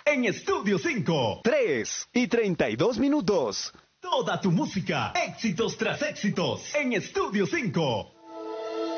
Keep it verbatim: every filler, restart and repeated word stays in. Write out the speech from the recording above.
en Estudio cinco. tres y treinta y dos minutos. Toda tu música, éxitos tras éxitos, en Estudio cinco.